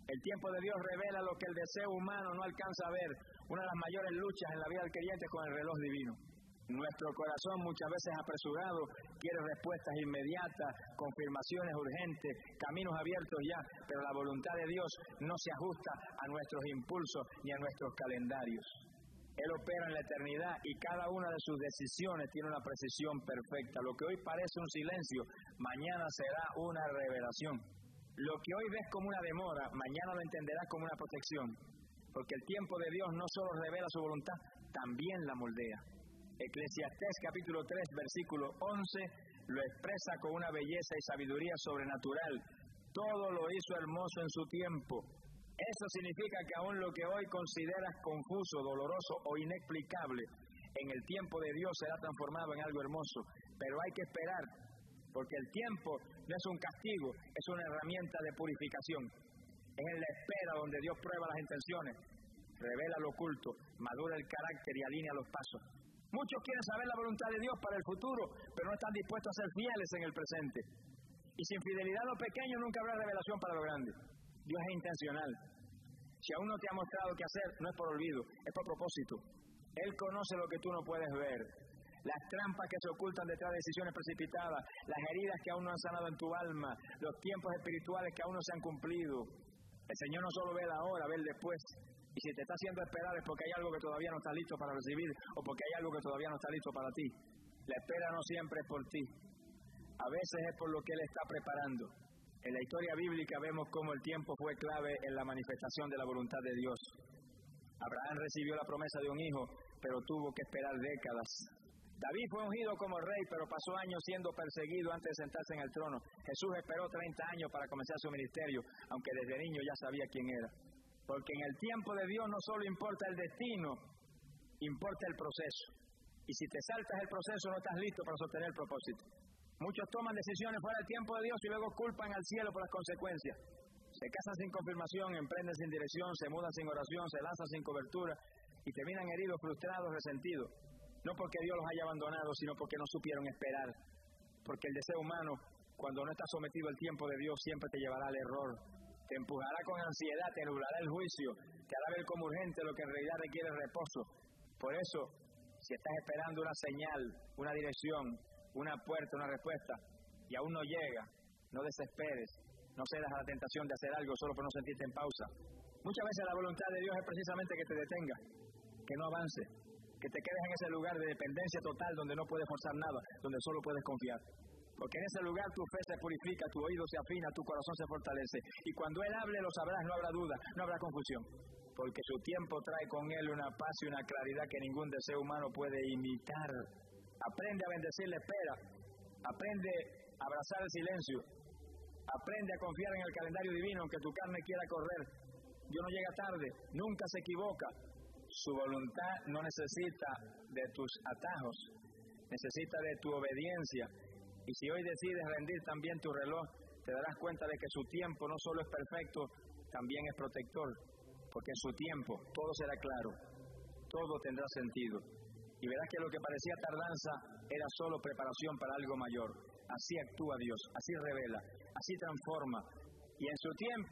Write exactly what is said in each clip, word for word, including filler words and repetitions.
El tiempo de Dios revela lo que el deseo humano no alcanza a ver. Una de las mayores luchas en la vida del creyente es con el reloj divino. Nuestro corazón, muchas veces apresurado, quiere respuestas inmediatas, confirmaciones urgentes, caminos abiertos ya, pero la voluntad de Dios no se ajusta a nuestros impulsos ni a nuestros calendarios. Él opera en la eternidad y cada una de sus decisiones tiene una precisión perfecta. Lo que hoy parece un silencio, mañana será una revelación. Lo que hoy ves como una demora, mañana lo entenderás como una protección. Porque el tiempo de Dios no solo revela su voluntad, también la moldea. Eclesiastés capítulo tres, versículo once, lo expresa con una belleza y sabiduría sobrenatural. Todo lo hizo hermoso en su tiempo. Eso significa que aún lo que hoy consideras confuso, doloroso o inexplicable, en el tiempo de Dios será transformado en algo hermoso. Pero hay que esperar, porque el tiempo no es un castigo, es una herramienta de purificación. Es en la espera donde Dios prueba las intenciones, revela lo oculto, madura el carácter y alinea los pasos. Muchos quieren saber la voluntad de Dios para el futuro, pero no están dispuestos a ser fieles en el presente. Y sin fidelidad a lo pequeño nunca habrá revelación para lo grande. Dios es intencional. Si aún no te ha mostrado qué hacer, no es por olvido, es por propósito. Él conoce lo que tú no puedes ver. Las trampas que se ocultan detrás de decisiones precipitadas, las heridas que aún no han sanado en tu alma, los tiempos espirituales que aún no se han cumplido. El Señor no solo ve la hora, ve el después. Y si te está haciendo esperar es porque hay algo que todavía no está listo para recibir o porque hay algo que todavía no está listo para ti. La espera no siempre es por ti. A veces es por lo que Él está preparando. En la historia bíblica vemos cómo el tiempo fue clave en la manifestación de la voluntad de Dios. Abraham recibió la promesa de un hijo, pero tuvo que esperar décadas. David fue ungido como rey, pero pasó años siendo perseguido antes de sentarse en el trono. Jesús esperó treinta años para comenzar su ministerio, aunque desde niño ya sabía quién era. Porque en el tiempo de Dios no solo importa el destino, importa el proceso. Y si te saltas el proceso no estás listo para sostener el propósito. Muchos toman decisiones fuera del tiempo de Dios y luego culpan al cielo por las consecuencias. Se casan sin confirmación, emprenden sin dirección, se mudan sin oración, se lanzan sin cobertura y terminan heridos, frustrados, resentidos. No porque Dios los haya abandonado, sino porque no supieron esperar. Porque el deseo humano, cuando no está sometido al tiempo de Dios, siempre te llevará al error. Te empujará con ansiedad, te nublará el juicio, te hará ver como urgente lo que en realidad requiere reposo. Por eso, si estás esperando una señal, una dirección, una puerta, una respuesta, y aún no llega, no desesperes, no cedas a la tentación de hacer algo solo por no sentirte en pausa. Muchas veces la voluntad de Dios es precisamente que te detenga, que no avance, que te quedes en ese lugar de dependencia total donde no puedes forzar nada, donde solo puedes confiar. Porque en ese lugar tu fe se purifica, tu oído se afina, tu corazón se fortalece. Y cuando Él hable lo sabrás, no habrá duda, no habrá confusión. Porque su tiempo trae con Él una paz y una claridad que ningún deseo humano puede imitar. Aprende a bendecir la espera, aprende a abrazar el silencio, aprende a confiar en el calendario divino aunque tu carne quiera correr. Dios no llega tarde, nunca se equivoca. Su voluntad no necesita de tus atajos, necesita de tu obediencia. Y si hoy decides rendir también tu reloj, te darás cuenta de que su tiempo no solo es perfecto, también es protector. Porque en su tiempo todo será claro, todo tendrá sentido. Y verás que lo que parecía tardanza era solo preparación para algo mayor. Así actúa Dios, así revela, así transforma. Y en su tiempo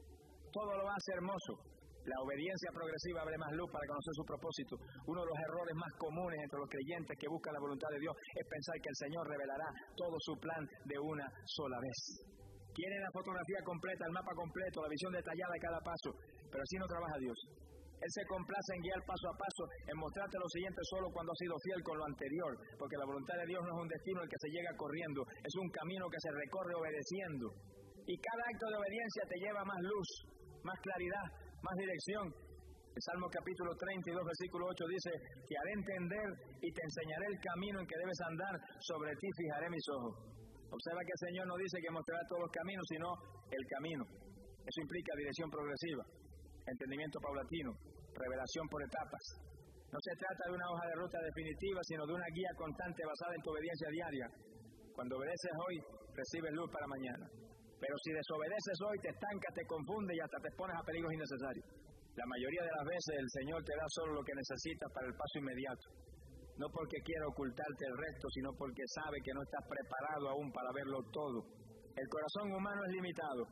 todo lo hace hermoso. La obediencia progresiva abre más luz para conocer su propósito. Uno de los errores más comunes entre los creyentes que buscan la voluntad de Dios es pensar que el Señor revelará todo su plan de una sola vez. Quieren la fotografía completa, el mapa completo, la visión detallada de cada paso, pero así no trabaja Dios. Él se complace en guiar paso a paso, en mostrarte lo siguiente solo cuando has sido fiel con lo anterior, porque la voluntad de Dios no es un destino al que se llega corriendo, es un camino que se recorre obedeciendo. Y cada acto de obediencia te lleva más luz, más claridad, más dirección. El Salmo capítulo treinta y dos, versículo ocho dice: te haré entender y te enseñaré el camino en que debes andar, sobre ti fijaré mis ojos. Observa que el Señor no dice que mostrará todos los caminos, sino el camino. Eso implica dirección progresiva, entendimiento paulatino, revelación por etapas. No se trata de una hoja de ruta definitiva, sino de una guía constante basada en tu obediencia diaria. Cuando obedeces hoy, recibes luz para mañana. Pero si desobedeces hoy, te estancas, te confundes y hasta te expones a peligros innecesarios. La mayoría de las veces el Señor te da solo lo que necesitas para el paso inmediato. No porque quiera ocultarte el resto, sino porque sabe que no estás preparado aún para verlo todo. El corazón humano es limitado y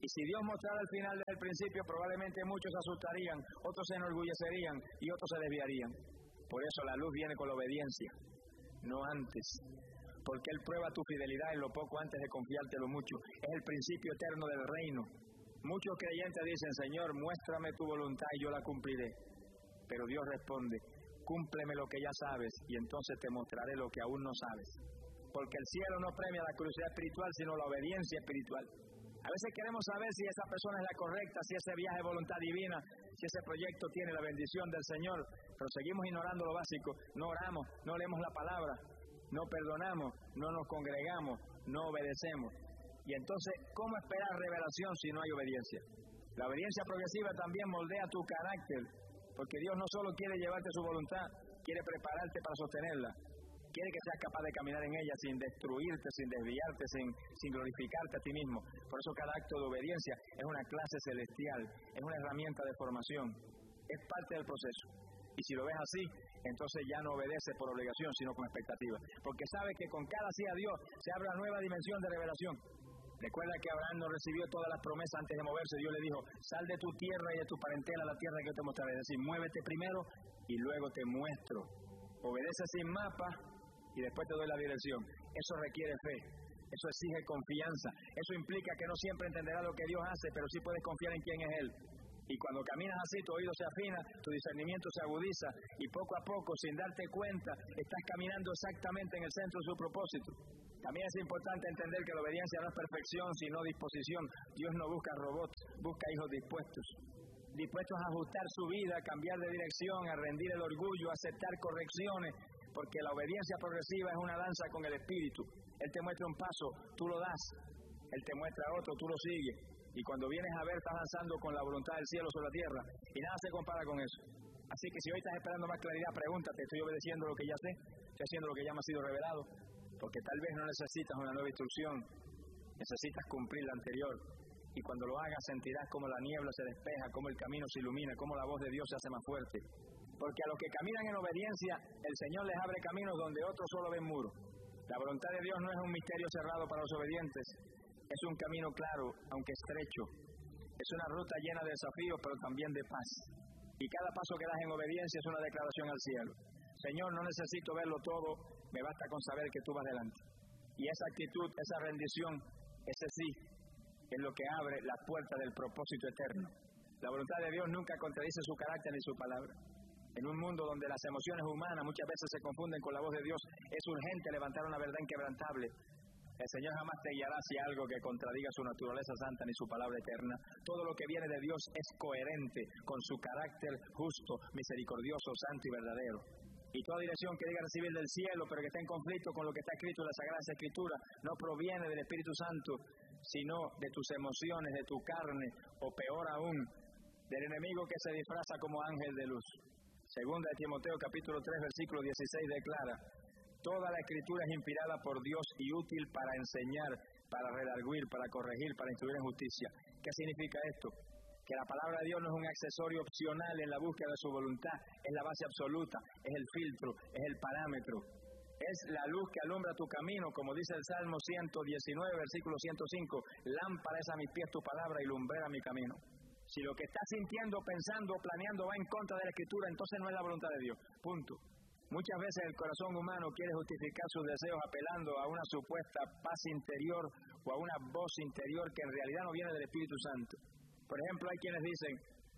Y si Dios mostrara el final desde el principio, probablemente muchos se asustarían, otros se enorgullecerían y otros se desviarían. Por eso la luz viene con la obediencia, no antes. Porque Él prueba tu fidelidad en lo poco antes de confiártelo mucho. Es el principio eterno del reino. Muchos creyentes dicen, Señor, muéstrame tu voluntad y yo la cumpliré. Pero Dios responde, cúmpleme lo que ya sabes y entonces te mostraré lo que aún no sabes. Porque el cielo no premia la curiosidad espiritual, sino la obediencia espiritual. A veces queremos saber si esa persona es la correcta, si ese viaje es voluntad divina, si ese proyecto tiene la bendición del Señor, pero seguimos ignorando lo básico. No oramos, no leemos la palabra, no perdonamos, no nos congregamos, no obedecemos. Y entonces, ¿cómo esperar revelación si no hay obediencia? La obediencia progresiva también moldea tu carácter, porque Dios no solo quiere llevarte su voluntad, quiere prepararte para sostenerla. Quiere que seas capaz de caminar en ella sin destruirte, sin desviarte, sin, sin glorificarte a ti mismo. Por eso cada acto de obediencia es una clase celestial, es una herramienta de formación, es parte del proceso. Y si lo ves así, entonces ya no obedece por obligación, sino con expectativa. Porque sabe que con cada sí a Dios se abre una nueva dimensión de revelación. Recuerda que Abraham no recibió todas las promesas antes de moverse. Dios le dijo, sal de tu tierra y de tu parentela a la tierra que yo te mostraré. Es decir, muévete primero y luego te muestro. Obedece sin mapa y después te doy la dirección. Eso requiere fe, eso exige confianza. Eso implica que no siempre entenderás lo que Dios hace, pero sí puedes confiar en quién es Él. Y cuando caminas así, tu oído se afina, tu discernimiento se agudiza, y poco a poco, sin darte cuenta, estás caminando exactamente en el centro de su propósito. También es importante entender que la obediencia no es perfección, sino disposición. Dios no busca robots, busca hijos dispuestos. Dispuestos a ajustar su vida, a cambiar de dirección, a rendir el orgullo, a aceptar correcciones, porque la obediencia progresiva es una danza con el Espíritu. Él te muestra un paso, tú lo das. Él te muestra otro, tú lo sigues. Y cuando vienes a ver, estás avanzando con la voluntad del cielo sobre la tierra. Y nada se compara con eso. Así que si hoy estás esperando más claridad, pregúntate, ¿estoy obedeciendo lo que ya sé? ¿Estoy haciendo lo que ya me ha sido revelado? Porque tal vez no necesitas una nueva instrucción. Necesitas cumplir la anterior. Y cuando lo hagas, sentirás cómo la niebla se despeja, cómo el camino se ilumina, cómo la voz de Dios se hace más fuerte. Porque a los que caminan en obediencia, el Señor les abre caminos donde otros solo ven muros. La voluntad de Dios no es un misterio cerrado para los obedientes, es un camino claro, aunque estrecho. Es una ruta llena de desafíos, pero también de paz. Y cada paso que das en obediencia es una declaración al cielo. Señor, no necesito verlo todo, me basta con saber que tú vas delante. Y esa actitud, esa rendición, ese sí, es lo que abre la puerta del propósito eterno. La voluntad de Dios nunca contradice su carácter ni su palabra. En un mundo donde las emociones humanas muchas veces se confunden con la voz de Dios, es urgente levantar una verdad inquebrantable. El Señor jamás te guiará hacia algo que contradiga su naturaleza santa ni su palabra eterna. Todo lo que viene de Dios es coherente con su carácter justo, misericordioso, santo y verdadero. Y toda dirección que diga recibir del cielo, pero que esté en conflicto con lo que está escrito en las Sagradas Escrituras, no proviene del Espíritu Santo, sino de tus emociones, de tu carne, o peor aún, del enemigo que se disfraza como ángel de luz. Segunda de Timoteo capítulo tres versículo dieciséis declara: toda la Escritura es inspirada por Dios y útil para enseñar, para redarguir, para corregir, para instruir en justicia. ¿Qué significa esto? Que la palabra de Dios no es un accesorio opcional en la búsqueda de su voluntad, es la base absoluta, es el filtro, es el parámetro. Es la luz que alumbra tu camino, como dice el Salmo ciento diecinueve, versículo ciento cinco, lámpara es a mis pies tu palabra y lumbrera mi camino. Si lo que estás sintiendo, pensando, planeando va en contra de la Escritura, entonces no es la voluntad de Dios, punto. Muchas veces el corazón humano quiere justificar sus deseos apelando a una supuesta paz interior o a una voz interior que en realidad no viene del Espíritu Santo. Por ejemplo, hay quienes dicen,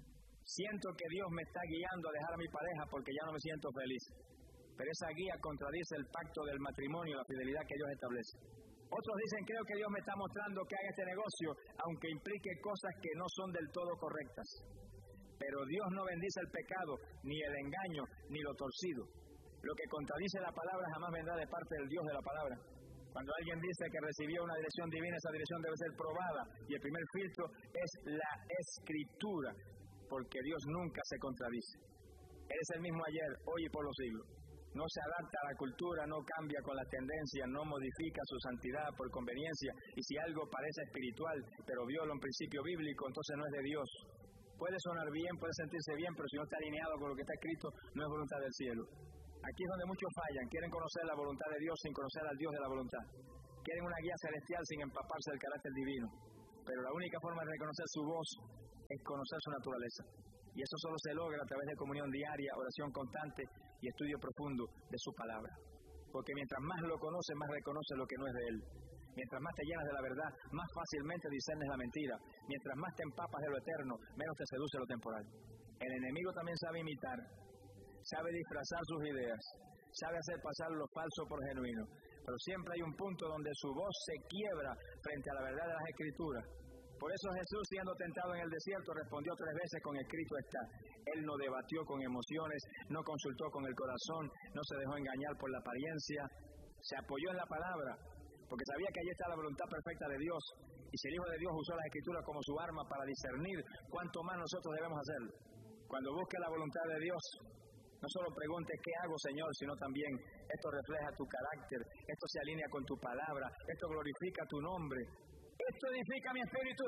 siento que Dios me está guiando a dejar a mi pareja porque ya no me siento feliz. Pero esa guía contradice el pacto del matrimonio, la fidelidad que Dios establece. Otros dicen, creo que Dios me está mostrando que haga este negocio, aunque implique cosas que no son del todo correctas. Pero Dios no bendice el pecado, ni el engaño, ni lo torcido. Lo que contradice la palabra jamás vendrá de parte del Dios de la palabra. Cuando alguien dice que recibió una dirección divina, esa dirección debe ser probada. Y el primer filtro es la Escritura, porque Dios nunca se contradice. Él es el mismo ayer, hoy y por los siglos. No se adapta a la cultura, no cambia con la tendencia, no modifica su santidad por conveniencia. Y si algo parece espiritual, pero viola un principio bíblico, entonces no es de Dios. Puede sonar bien, puede sentirse bien, pero si no está alineado con lo que está escrito, no es voluntad del cielo. Aquí es donde muchos fallan, quieren conocer la voluntad de Dios sin conocer al Dios de la voluntad. Quieren una guía celestial sin empaparse del carácter divino. pero la única forma de reconocer su voz es conocer su naturaleza. Y eso solo se logra a través de comunión diaria, oración constante y estudio profundo de su palabra. Porque mientras más lo conoces, más reconoces lo que no es de él. Mientras más te llenas de la verdad, más fácilmente discernes la mentira. Mientras más te empapas de lo eterno, menos te seduce lo temporal. El enemigo también sabe imitar, sabe disfrazar sus ideas, sabe hacer pasar lo falso por genuino. Pero siempre hay un punto donde su voz se quiebra frente a la verdad de las Escrituras. Por eso Jesús, siendo tentado en el desierto, respondió tres veces con escrito está. Él no debatió con emociones, no consultó con el corazón, no se dejó engañar por la apariencia, se apoyó en la palabra, porque sabía que allí está la voluntad perfecta de Dios. Y si el Hijo de Dios usó las Escrituras como su arma para discernir, ¿cuánto más nosotros debemos hacerlo? Cuando busques la voluntad de Dios, no solo preguntes qué hago, Señor, sino también esto refleja tu carácter, esto se alinea con tu palabra, esto glorifica tu nombre, esto edifica mi espíritu,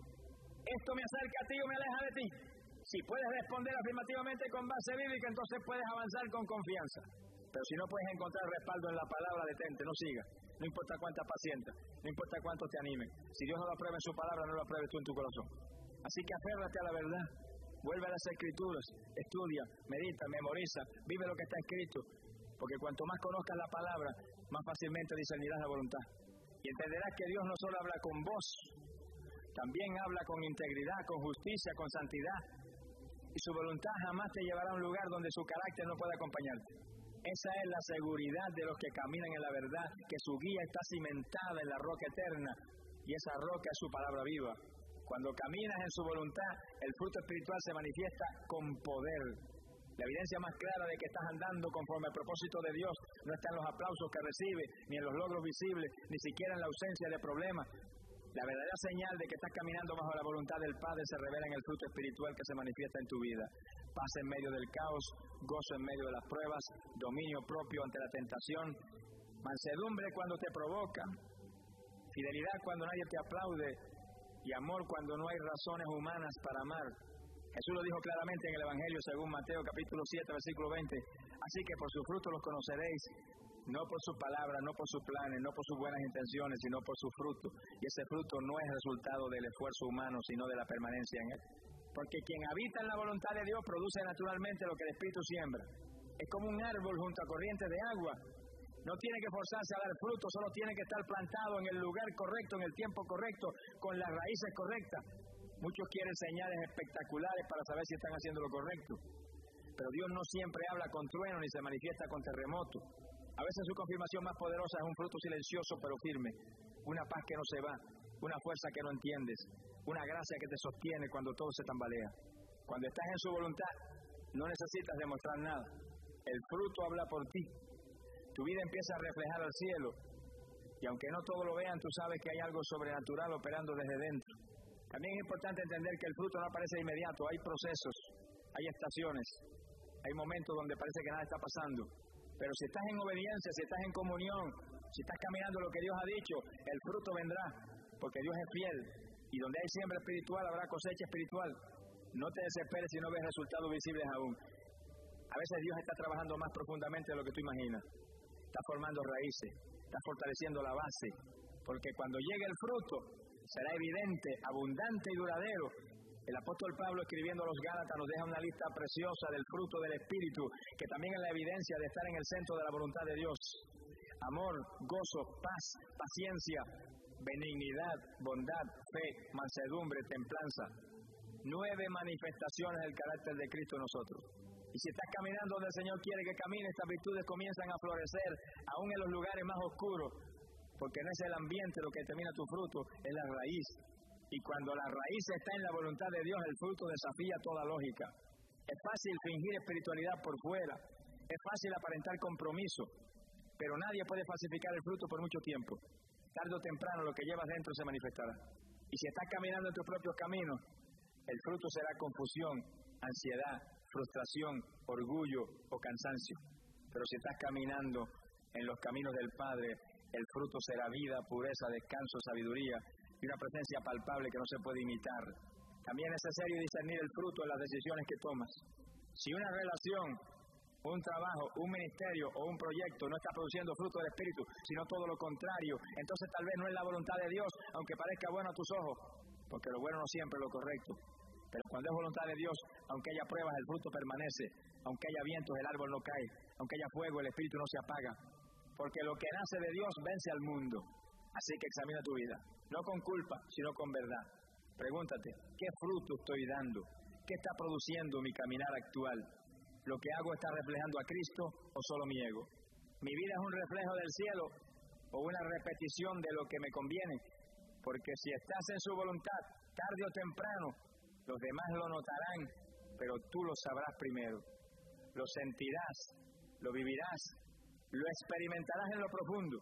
esto me acerca a ti o me aleja de ti. Si puedes responder afirmativamente con base bíblica, entonces puedes avanzar con confianza. Pero si no puedes encontrar respaldo en la palabra, detente, no sigas. No importa cuánta paciencia, no importa cuánto te animen. Si Dios no lo aprueba en su palabra, no lo apruebes tú en tu corazón. Así que aférrate a la verdad. Vuelve a las Escrituras, estudia, medita, memoriza, vive lo que está escrito. Porque cuanto más conozcas la palabra, más fácilmente discernirás la voluntad. Y entenderás que Dios no solo habla con voz, también habla con integridad, con justicia, con santidad. Y su voluntad jamás te llevará a un lugar donde su carácter no pueda acompañarte. Esa es la seguridad de los que caminan en la verdad, que su guía está cimentada en la roca eterna, y esa roca es su palabra viva. Cuando caminas en su voluntad, el fruto espiritual se manifiesta con poder. La evidencia más clara de que estás andando conforme al propósito de Dios no está en los aplausos que recibes, ni en los logros visibles, ni siquiera en la ausencia de problemas. La verdadera señal de que estás caminando bajo la voluntad del Padre se revela en el fruto espiritual que se manifiesta en tu vida. Paz en medio del caos, gozo en medio de las pruebas, dominio propio ante la tentación, mansedumbre cuando te provocan, fidelidad cuando nadie te aplaude y amor cuando no hay razones humanas para amar. Jesús lo dijo claramente en el Evangelio según Mateo capítulo siete, versículo veinte. Así que por sus frutos los conoceréis, no por sus palabras, no por sus planes, no por sus buenas intenciones, sino por su fruto. Y ese fruto no es resultado del esfuerzo humano, sino de la permanencia en él. Porque quien habita en la voluntad de Dios produce naturalmente lo que el Espíritu siembra. Es como un árbol junto a corrientes de agua. No tiene que forzarse a dar fruto, solo tiene que estar plantado en el lugar correcto, en el tiempo correcto, con las raíces correctas. Muchos quieren señales espectaculares para saber si están haciendo lo correcto. Pero Dios no siempre habla con trueno ni se manifiesta con terremoto. A veces su confirmación más poderosa es un fruto silencioso pero firme, una paz que no se va, una fuerza que no entiendes, una gracia que te sostiene cuando todo se tambalea. Cuando estás en su voluntad, no necesitas demostrar nada. El fruto habla por ti. Tu vida empieza a reflejar al cielo. Y aunque no todos lo vean, tú sabes que hay algo sobrenatural operando desde dentro. También es importante entender que el fruto no aparece de inmediato. Hay procesos, hay estaciones, hay momentos donde parece que nada está pasando. Pero si estás en obediencia, si estás en comunión, si estás caminando lo que Dios ha dicho, el fruto vendrá, porque Dios es fiel. Y donde hay siembra espiritual, habrá cosecha espiritual. No te desesperes si no ves resultados visibles aún. A veces Dios está trabajando más profundamente de lo que tú imaginas. Está formando raíces, está fortaleciendo la base, porque cuando llegue el fruto, será evidente, abundante y duradero. El apóstol Pablo, escribiendo a los Gálatas, nos deja una lista preciosa del fruto del Espíritu, que también es la evidencia de estar en el centro de la voluntad de Dios. Amor, gozo, paz, paciencia, benignidad, bondad, fe, mansedumbre, templanza. Nueve manifestaciones del carácter de Cristo en nosotros. Y si estás caminando donde el Señor quiere que camine, estas virtudes comienzan a florecer, aún en los lugares más oscuros, porque no es el ambiente lo que determina tu fruto, es la raíz. Y cuando la raíz está en la voluntad de Dios, el fruto desafía toda lógica. Es fácil fingir espiritualidad por fuera, es fácil aparentar compromiso, pero nadie puede falsificar el fruto por mucho tiempo. Tarde o temprano lo que llevas dentro se manifestará. Y si estás caminando en tus propios caminos, el fruto será confusión, ansiedad, frustración, orgullo o cansancio. Pero si estás caminando en los caminos del Padre, el fruto será vida, pureza, descanso, sabiduría y una presencia palpable que no se puede imitar. También es necesario discernir el fruto en las decisiones que tomas. Si una relación, un trabajo, un ministerio o un proyecto no está produciendo fruto del Espíritu, sino todo lo contrario, entonces tal vez no es la voluntad de Dios, aunque parezca bueno a tus ojos. porque lo bueno no siempre es lo correcto. Pero cuando es voluntad de Dios, aunque haya pruebas, el fruto permanece. Aunque haya vientos, el árbol no cae. Aunque haya fuego, el espíritu no se apaga. Porque lo que nace de Dios vence al mundo. Así que examina tu vida, no con culpa, sino con verdad. Pregúntate, ¿qué fruto estoy dando? ¿Qué está produciendo mi caminar actual? ¿Lo que hago está reflejando a Cristo o solo mi ego? ¿Mi vida es un reflejo del cielo o una repetición de lo que me conviene? Porque si estás en su voluntad, tarde o temprano, los demás lo notarán, pero tú lo sabrás primero. Lo sentirás, lo vivirás, lo experimentarás en lo profundo.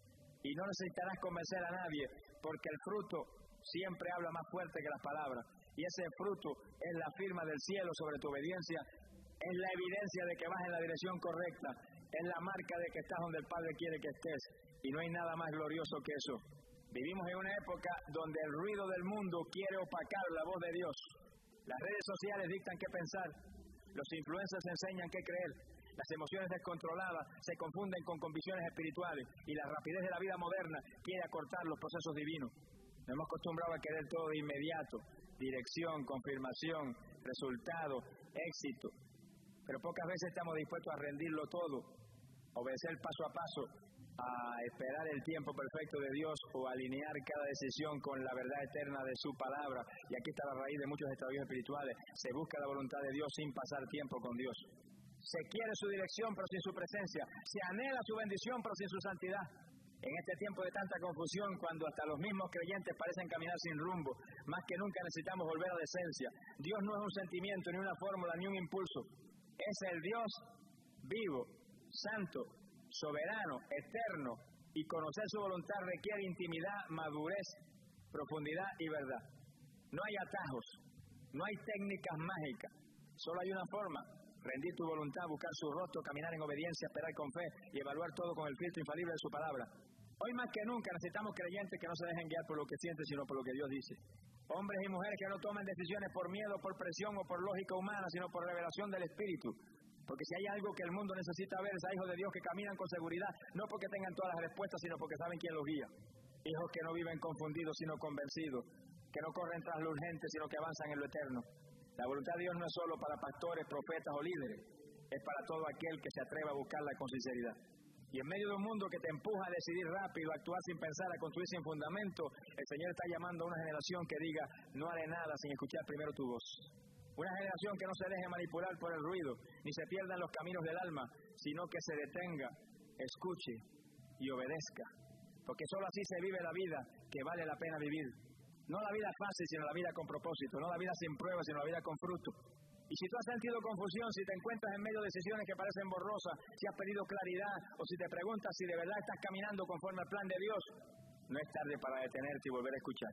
Y no necesitarás convencer a nadie, porque el fruto siempre habla más fuerte que las palabras. Y ese fruto es la firma del cielo sobre tu obediencia, es la evidencia de que vas en la dirección correcta, es la marca de que estás donde el Padre quiere que estés. Y no hay nada más glorioso que eso. Vivimos en una época donde el ruido del mundo quiere opacar la voz de Dios. Las redes sociales dictan qué pensar, los influencers enseñan qué creer, las emociones descontroladas se confunden con convicciones espirituales y la rapidez de la vida moderna quiere acortar los procesos divinos. Nos hemos acostumbrado a querer todo de inmediato, dirección, confirmación, resultado, éxito. Pero pocas veces estamos dispuestos a rendirlo todo, obedecer paso a paso, a esperar el tiempo perfecto de Dios o alinear cada decisión con la verdad eterna de su palabra. Y aquí está la raíz de muchos extravíos espirituales. Se busca la voluntad de Dios sin pasar tiempo con Dios. Se quiere su dirección pero sin su presencia. Se anhela su bendición pero sin su santidad. En este tiempo de tanta confusión, cuando hasta los mismos creyentes parecen caminar sin rumbo, más que nunca necesitamos volver a la esencia. Dios no es un sentimiento, ni una fórmula, ni un impulso. Es el Dios vivo, santo, soberano, eterno, y conocer su voluntad requiere intimidad, madurez, profundidad y verdad. No hay atajos, no hay técnicas mágicas, solo hay una forma: rendir tu voluntad, buscar su rostro, caminar en obediencia, esperar con fe y evaluar todo con el filtro infalible de su palabra. Hoy más que nunca necesitamos creyentes que no se dejen guiar por lo que sienten, sino por lo que Dios dice. Hombres y mujeres que no tomen decisiones por miedo, por presión o por lógica humana, sino por revelación del Espíritu. Porque si hay algo que el mundo necesita ver, es a hijos de Dios que caminan con seguridad, no porque tengan todas las respuestas, sino porque saben quién los guía. Hijos que no viven confundidos, sino convencidos, que no corren tras lo urgente, sino que avanzan en lo eterno. La voluntad de Dios no es solo para pastores, profetas o líderes, es para todo aquel que se atreva a buscarla con sinceridad. Y en medio de un mundo que te empuja a decidir rápido, a actuar sin pensar, a construir sin fundamento, el Señor está llamando a una generación que diga: no haré nada sin escuchar primero tu voz. Una generación que no se deje manipular por el ruido, ni se pierda en los caminos del alma, sino que se detenga, escuche y obedezca. Porque solo así se vive la vida que vale la pena vivir. No la vida fácil, sino la vida con propósito. No la vida sin pruebas, sino la vida con fruto. Y si tú has sentido confusión, si te encuentras en medio de decisiones que parecen borrosas, si has pedido claridad, o si te preguntas si de verdad estás caminando conforme al plan de Dios, no es tarde para detenerte y volver a escuchar.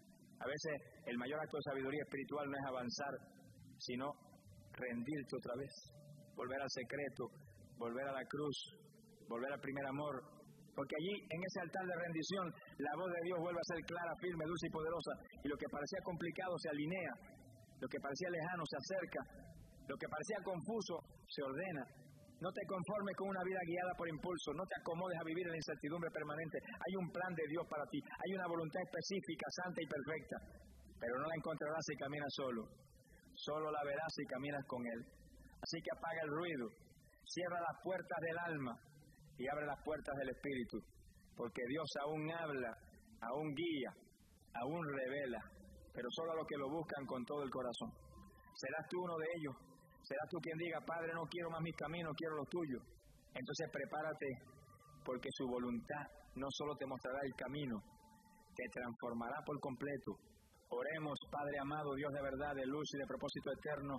A veces el mayor acto de sabiduría espiritual no es avanzar, sino rendirte otra vez, volver al secreto, volver a la cruz, volver al primer amor. Porque allí, en ese altar de rendición, la voz de Dios vuelve a ser clara, firme, dulce y poderosa, y lo que parecía complicado se alinea, lo que parecía lejano se acerca, lo que parecía confuso se ordena. No te conformes con una vida guiada por impulso, no te acomodes a vivir en la incertidumbre permanente. Hay un plan de Dios para ti, hay una voluntad específica, santa y perfecta, pero no la encontrarás si caminas solo. Solo la verás si caminas con Él. Así que apaga el ruido, cierra las puertas del alma y abre las puertas del Espíritu, porque Dios aún habla, aún guía, aún revela, pero solo a los que lo buscan con todo el corazón. Serás tú uno de ellos, serás tú quien diga: Padre, no quiero más mis caminos, quiero los tuyos. Entonces prepárate, porque su voluntad no solo te mostrará el camino, te transformará por completo. Oremos. Padre amado, Dios de verdad, de luz y de propósito eterno,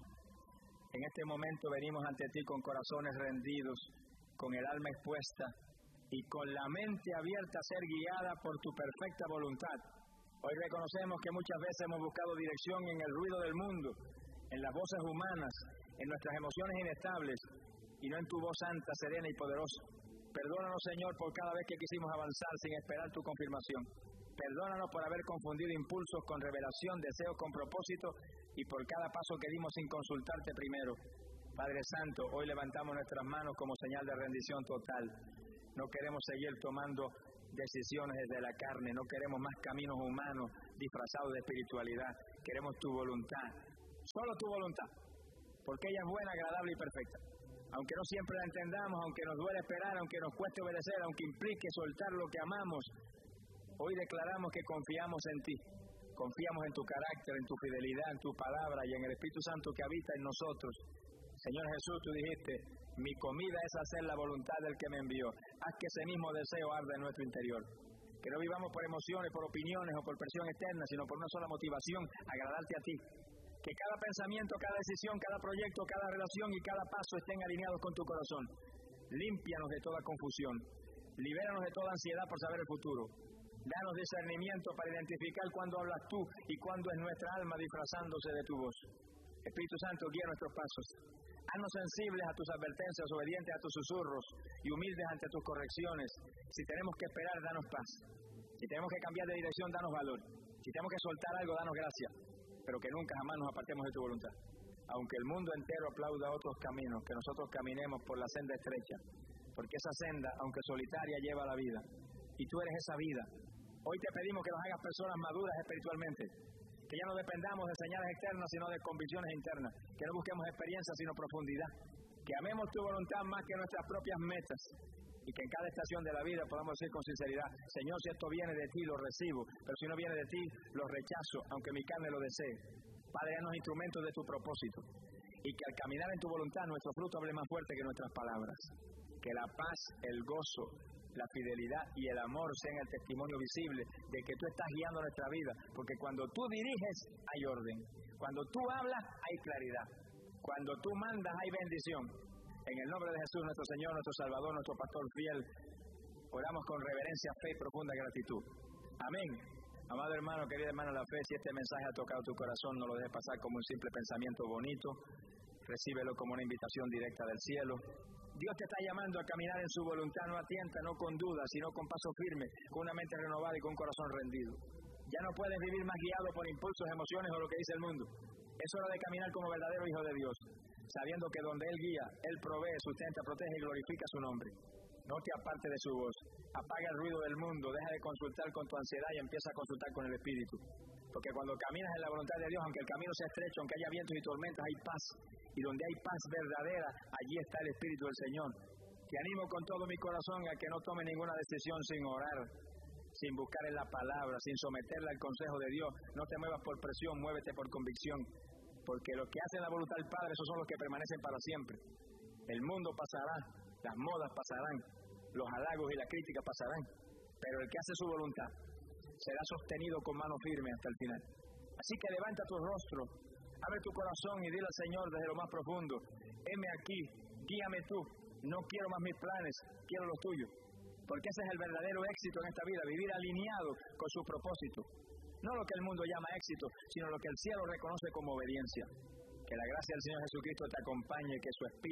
en este momento venimos ante ti con corazones rendidos, con el alma expuesta y con la mente abierta a ser guiada por tu perfecta voluntad. Hoy reconocemos que muchas veces hemos buscado dirección en el ruido del mundo, en las voces humanas, en nuestras emociones inestables y no en tu voz santa, serena y poderosa. Perdónanos, Señor, por cada vez que quisimos avanzar sin esperar tu confirmación. Perdónanos por haber confundido impulsos con revelación, deseos con propósito y por cada paso que dimos sin consultarte primero. Padre Santo, hoy levantamos nuestras manos como señal de rendición total. No queremos seguir tomando decisiones desde la carne, no queremos más caminos humanos, disfrazado de espiritualidad. Queremos tu voluntad, solo tu voluntad, porque ella es buena, agradable y perfecta. Aunque no siempre la entendamos, aunque nos duele esperar, aunque nos cueste obedecer, aunque implique soltar lo que amamos, hoy declaramos que confiamos en ti. Confiamos en tu carácter, en tu fidelidad, en tu palabra y en el Espíritu Santo que habita en nosotros. Señor Jesús, tú dijiste, mi comida es hacer la voluntad del que me envió. Haz que ese mismo deseo arde en nuestro interior. Que no vivamos por emociones, por opiniones o por presión externa, sino por una sola motivación, agradarte a ti. Que cada pensamiento, cada decisión, cada proyecto, cada relación y cada paso estén alineados con tu corazón. Límpianos de toda confusión. Libéranos de toda ansiedad por saber el futuro. Danos discernimiento para identificar cuándo hablas tú y cuándo es nuestra alma disfrazándose de tu voz. Espíritu Santo, guía nuestros pasos. Haznos sensibles a tus advertencias, obedientes a tus susurros y humildes ante tus correcciones. Si tenemos que esperar, danos paz. Si tenemos que cambiar de dirección, danos valor. Si tenemos que soltar algo, danos gracia. Pero que nunca jamás nos apartemos de tu voluntad. Aunque el mundo entero aplauda otros caminos, que nosotros caminemos por la senda estrecha. Porque esa senda, aunque solitaria, lleva a la vida. Y tú eres esa vida. Hoy te pedimos que nos hagas personas maduras espiritualmente. Que ya no dependamos de señales externas, sino de convicciones internas. Que no busquemos experiencia, sino profundidad. Que amemos tu voluntad más que nuestras propias metas. Y que en cada estación de la vida podamos decir con sinceridad, Señor, si esto viene de ti, lo recibo. Pero si no viene de ti, lo rechazo, aunque mi carne lo desee. Padre, haznos instrumentos de tu propósito. Y que al caminar en tu voluntad, nuestro fruto hable más fuerte que nuestras palabras. Que la paz, el gozo, la fidelidad y el amor sean el testimonio visible de que tú estás guiando nuestra vida, porque cuando tú diriges hay orden, cuando tú hablas hay claridad, cuando tú mandas hay bendición. En el nombre de Jesús, nuestro Señor, nuestro Salvador, nuestro Pastor fiel, oramos con reverencia, fe y profunda gratitud. Amén. Amado hermano, querida hermana, la fe, si este mensaje ha tocado tu corazón, no lo dejes pasar como un simple pensamiento bonito, recíbelo como una invitación directa del cielo. Dios te está llamando a caminar en su voluntad, no a tienta, no con dudas, sino con paso firme, con una mente renovada y con un corazón rendido. Ya no puedes vivir más guiado por impulsos, emociones o lo que dice el mundo. Es hora de caminar como verdadero hijo de Dios, sabiendo que donde Él guía, Él provee, sustenta, protege y glorifica su nombre. No te apartes de su voz, apaga el ruido del mundo, deja de consultar con tu ansiedad y empieza a consultar con el Espíritu. Porque cuando caminas en la voluntad de Dios, aunque el camino sea estrecho, aunque haya vientos y tormentas, hay paz. Y donde hay paz verdadera, allí está el Espíritu del Señor. Te animo con todo mi corazón a que no tome ninguna decisión sin orar, sin buscar en la palabra, sin someterla al consejo de Dios. No te muevas por presión, muévete por convicción. Porque los que hacen la voluntad del Padre, esos son los que permanecen para siempre. El mundo pasará, las modas pasarán, los halagos y la crítica pasarán. Pero el que hace su voluntad será sostenido con mano firme hasta el final. Así que levanta tu rostro, abre tu corazón y dile al Señor desde lo más profundo, heme aquí, guíame tú, no quiero más mis planes, quiero los tuyos. Porque ese es el verdadero éxito en esta vida, vivir alineado con su propósito. No lo que el mundo llama éxito, sino lo que el cielo reconoce como obediencia. Que la gracia del Señor Jesucristo te acompañe, que su Espíritu